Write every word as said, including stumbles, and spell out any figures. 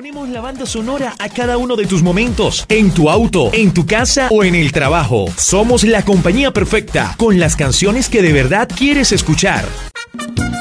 ponemos la banda sonora a cada uno de tus momentos, en tu auto, en tu casa o en el trabajo. Somos la compañía perfecta, con las canciones que de verdad quieres escuchar.